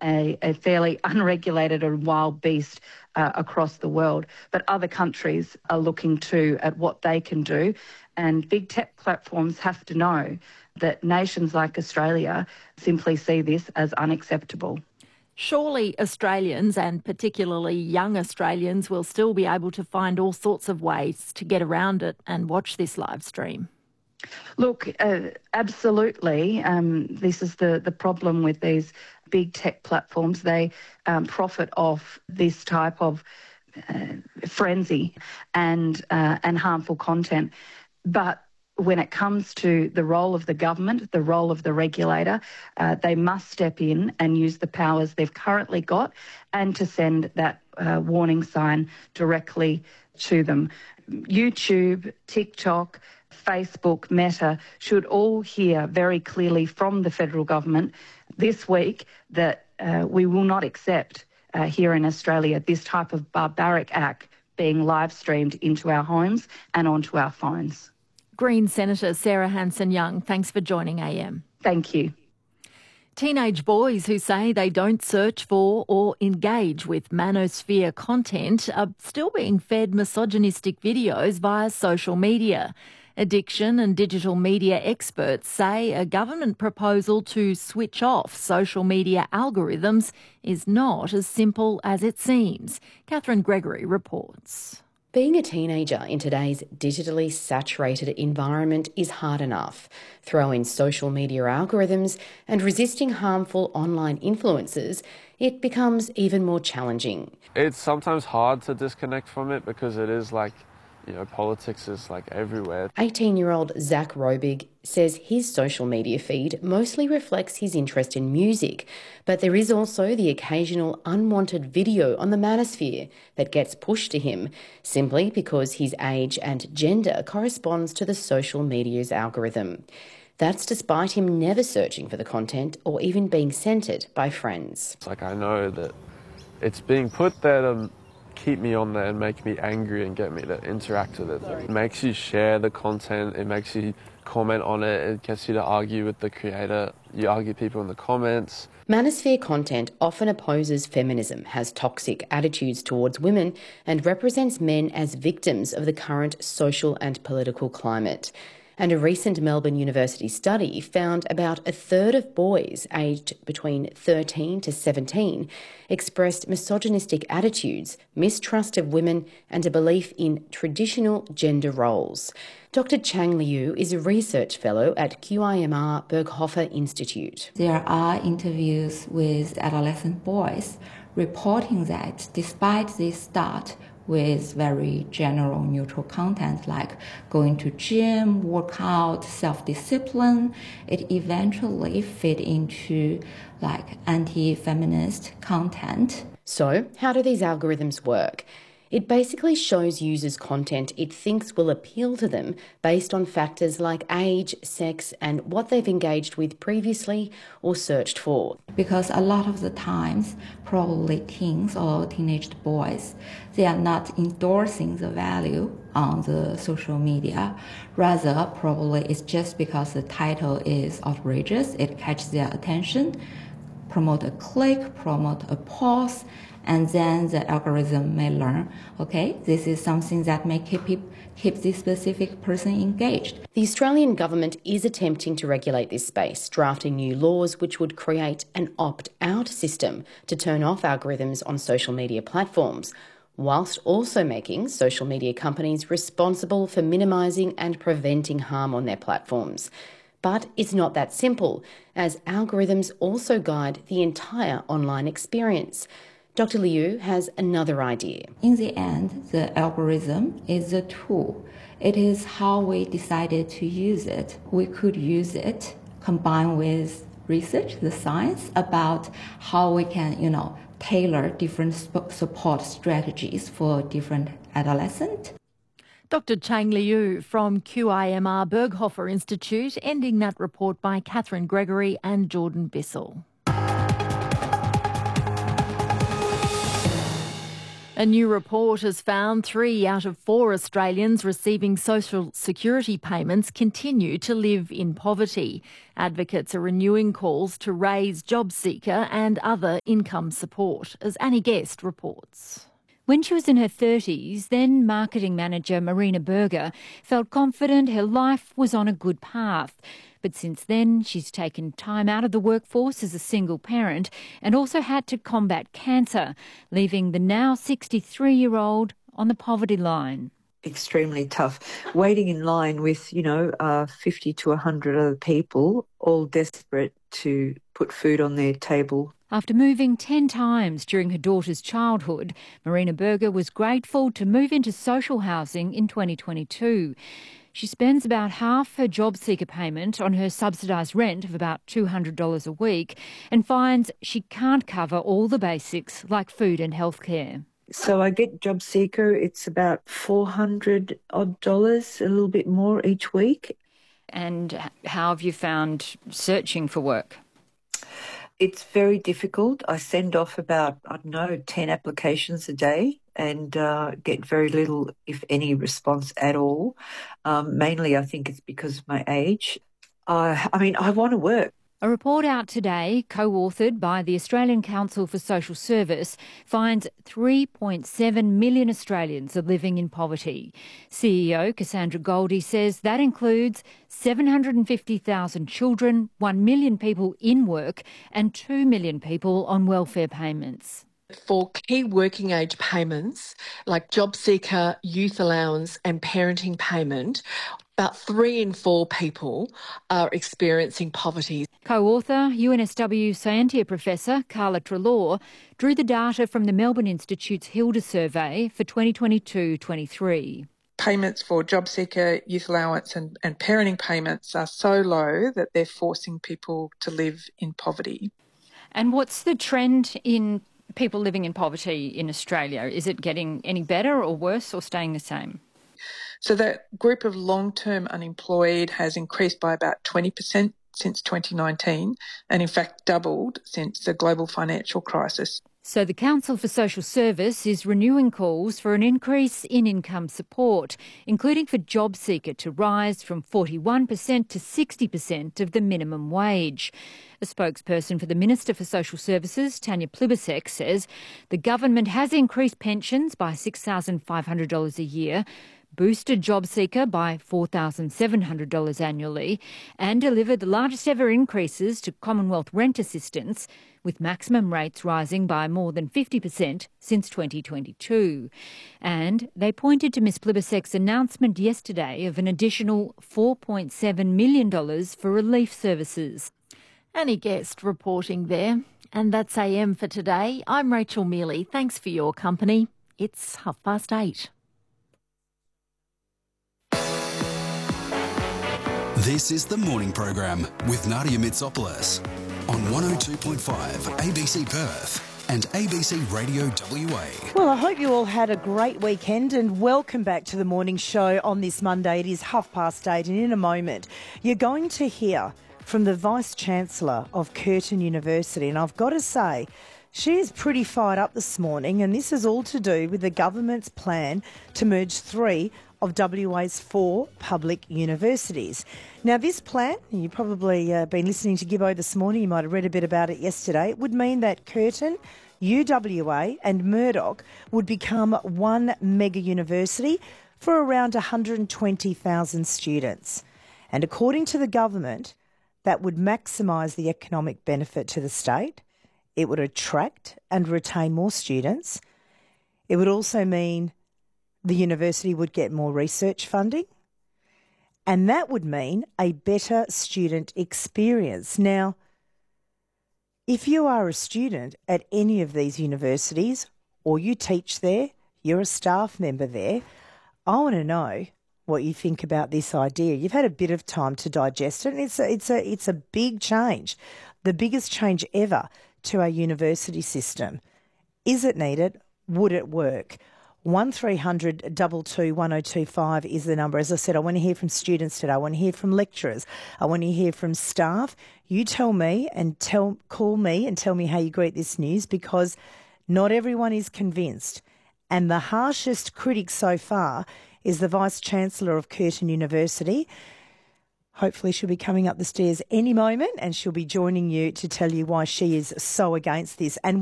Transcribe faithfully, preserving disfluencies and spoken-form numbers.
a, a fairly unregulated and wild beast uh, across the world. But other countries are looking too at what they can do, and big tech platforms have to know that nations like Australia simply see this as unacceptable. Surely Australians, and particularly young Australians, will still be able to find all sorts of ways to get around it and watch this live stream. Look, uh, absolutely. Um, this is the, the problem with these big tech platforms. They um, profit off this type of uh, frenzy and uh, and harmful content. But when it comes to the role of the government, the role of the regulator, uh, they must step in and use the powers they've currently got and to send that uh, warning sign directly to them. YouTube, TikTok, Facebook, Meta should all hear very clearly from the federal government this week that uh, we will not accept uh, here in Australia this type of barbaric act being live streamed into our homes and onto our phones. Green Senator Sarah Hanson-Young, thanks for joining A M. Thank you. Teenage boys who say they don't search for or engage with manosphere content are still being fed misogynistic videos via social media. Addiction and digital media experts say a government proposal to switch off social media algorithms is not as simple as it seems. Catherine Gregory reports. Being a teenager in today's digitally saturated environment is hard enough. Throw in social media algorithms and resisting harmful online influences, it becomes even more challenging. It's sometimes hard to disconnect from it because it is like, you know, politics is like everywhere. eighteen-year-old Zach Robig says his social media feed mostly reflects his interest in music, but there is also the occasional unwanted video on the manosphere that gets pushed to him simply because his age and gender corresponds to the social media's algorithm. That's despite him never searching for the content or even being sent it by friends. It's like I know that it's being put there to keep me on there and make me angry and get me to interact with it. It makes you share the content, it makes you comment on it, it gets you to argue with the creator, you argue people in the comments. Manosphere content often opposes feminism, has toxic attitudes towards women and represents men as victims of the current social and political climate. And a recent Melbourne University study found about a third of boys aged between thirteen to seventeen expressed misogynistic attitudes, mistrust of women and a belief in traditional gender roles. Doctor Chang Liu is a research fellow at Q I M R Berghofer Institute. There are interviews with adolescent boys reporting that despite this start with very general neutral content like going to gym, workout, self-discipline, it eventually fit into like anti-feminist content. So, how do these algorithms work? It basically shows users content it thinks will appeal to them based on factors like age, sex, and what they've engaged with previously or searched for. Because a lot of the times, probably teens or teenage boys, they are not endorsing the value on the social media. Rather, probably it's just because the title is outrageous, it catches their attention, promote a click, promote a pause, and then the algorithm may learn, okay, this is something that may keep, keep this specific person engaged. The Australian government is attempting to regulate this space, drafting new laws which would create an opt-out system to turn off algorithms on social media platforms, whilst also making social media companies responsible for minimising and preventing harm on their platforms. But it's not that simple, as algorithms also guide the entire online experience. Doctor Liu has another idea. In the end, the algorithm is a tool. It is how we decided to use it. We could use it combined with research, the science, about how we can, you know, tailor different support strategies for different adolescents. Doctor Chang Liu from Q I M R Berghofer Institute, ending that report by Catherine Gregory and Jordan Bissell. A new report has found three out of four Australians receiving social security payments continue to live in poverty. Advocates are renewing calls to raise JobSeeker and other income support, as Annie Guest reports. When she was in her thirties, then marketing manager Marina Berger felt confident her life was on a good path. But since then, she's taken time out of the workforce as a single parent and also had to combat cancer, leaving the now sixty-three-year-old on the poverty line. Extremely tough. Waiting in line with, you know, uh, fifty to one hundred other people, all desperate to put food on their table. After moving ten times during her daughter's childhood, Marina Berger was grateful to move into social housing in twenty twenty-two. She spends about half her JobSeeker payment on her subsidised rent of about two hundred dollars a week and finds she can't cover all the basics like food and healthcare. So I get JobSeeker, it's about four hundred odd dollars, a little bit more each week. And how have you found searching for work? It's very difficult. I send off about, I don't know, ten applications a day and uh, get very little, if any, response at all. Um, mainly, I think it's because of my age. Uh, I mean, I want to work. A report out today, co-authored by the Australian Council for Social Service, finds three point seven million Australians are living in poverty. C E O Cassandra Goldie says that includes seven hundred fifty thousand children, one million people in work and two million people on welfare payments. For key working age payments like JobSeeker, youth allowance and parenting payment, about three in four people are experiencing poverty. Co-author, U N S W Scientia professor Carla Treloar drew the data from the Melbourne Institute's Hilda survey for twenty twenty-two twenty-three. Payments for JobSeeker, youth allowance and, and parenting payments are so low that they're forcing people to live in poverty. And what's the trend in people living in poverty in Australia? Is it getting any better or worse or staying the same? So that group of long-term unemployed has increased by about twenty percent since twenty nineteen and in fact doubled since the global financial crisis. So the Council for Social Service is renewing calls for an increase in income support, including for JobSeeker to rise from forty-one percent to sixty percent of the minimum wage. A spokesperson for the Minister for Social Services, Tanya Plibersek, says the government has increased pensions by six thousand five hundred dollars a year, boosted JobSeeker by four thousand seven hundred dollars annually and delivered the largest ever increases to Commonwealth rent assistance, with maximum rates rising by more than fifty percent since twenty twenty-two. And they pointed to Ms Plibersek's announcement yesterday of an additional four point seven million dollars for relief services. Annie Guest reporting there. And that's A M for today. I'm Rachel Mealy. Thanks for your company. It's half past eight. This is the Morning Program with Nadia Mitsopoulos on one oh two point five A B C Perth and A B C Radio W A. Well, I hope you all had a great weekend and welcome back to the morning show on this Monday. It is half past eight and in a moment you're going to hear from the Vice-Chancellor of Curtin University, and I've got to say, she is pretty fired up this morning, and this is all to do with the government's plan to merge three of W A's four public universities. Now, this plan, you've probably uh, been listening to Gibbo this morning, you might have read a bit about it yesterday, it would mean that Curtin, U W A and Murdoch would become one mega university for around one hundred twenty thousand students. And according to the government, that would maximise the economic benefit to the state. It would attract and retain more students. It would also mean the university would get more research funding, and that would mean a better student experience. Now, if you are a student at any of these universities, or you teach there, you're a staff member there, I want to know what you think about this idea. You've had a bit of time to digest it, and it's a, it's a, it's a big change, the biggest change ever to our university system. Is it needed? Would it work? one three hundred two two one oh two five is the number. As I said, I want to hear from students today. I want to hear from lecturers. I want to hear from staff. You tell me and tell call me and tell me how you greet this news, because not everyone is convinced. And the harshest critic so far is the Vice-Chancellor of Curtin University. Hopefully she'll be coming up the stairs any moment and she'll be joining you to tell you why she is so against this. And